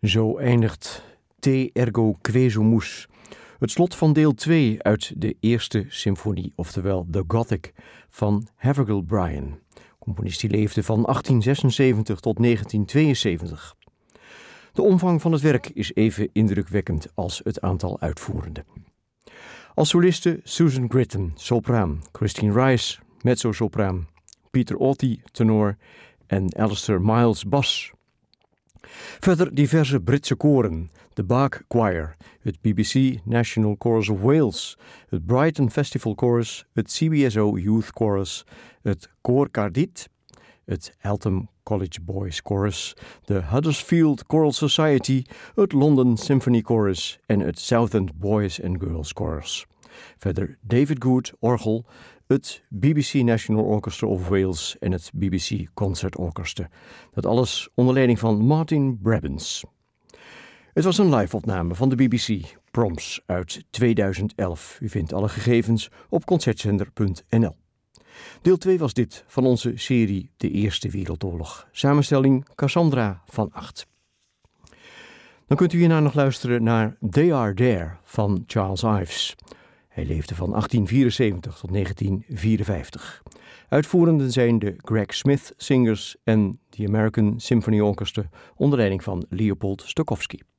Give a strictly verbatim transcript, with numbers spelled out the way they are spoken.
Zo eindigt Te ergo quesumus, het slot van deel twee uit de eerste symfonie, oftewel The Gothic, van Havergal Brian. Componist die leefde van achttien zesenzeventig tot negentien tweeënzeventig. De omvang van het werk is even indrukwekkend als het aantal uitvoerenden. Als solisten Susan Gritton, sopraan, Christine Rice, mezzosopraan, Peter Auty, tenor en Alistair Miles, bas. Verder diverse Britse koren, de Bach Choir, het B B C National Chorus of Wales, het Brighton Festival Chorus, het C B S O Youth Chorus, het Koor Cardit, het Eltham College Boys Chorus, de Huddersfield Choral Society, het London Symphony Chorus en het Southend Boys and Girls Chorus. Verder David Good, orgel, het B B C National Orchestra of Wales en het B B C Concert Orchestra. Dat alles onder leiding van Martin Brabbins. Het was een live-opname van de B B C Proms uit tweeduizend elf. U vindt alle gegevens op concertzender punt n l. Deel twee was dit van onze serie De Eerste Wereldoorlog. Samenstelling Cassandra van Acht. Dan kunt u hierna nog luisteren naar They Are There van Charles Ives. Hij leefde van achttien vierenzeventig tot negentien vierenvijftig. Uitvoerenden zijn de Greg Smith Singers en de American Symphony Orchestra onder leiding van Leopold Stokowski.